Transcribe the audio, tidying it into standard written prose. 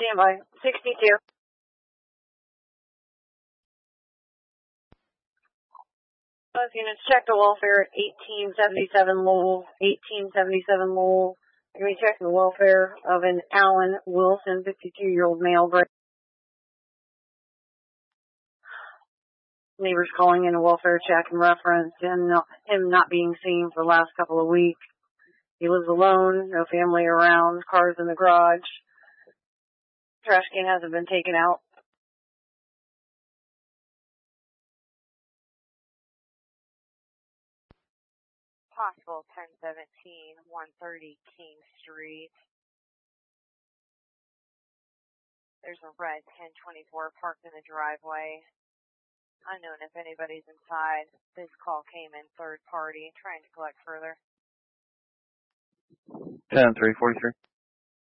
Standby. 62. Both units check the welfare at 1877 Lowell. 1877 Lowell. You're going to be checking the welfare of an Alan Wilson, 52-year-old male. Neighbors calling in a welfare check in reference to him not being seen for the last couple of weeks. He lives alone, no family around, cars in the garage. Trash can hasn't been taken out. Possible 1017, 130 King Street. There's a red 1024 parked in the driveway. Unknown if anybody's inside. This call came in third party, trying to collect further. 10-343.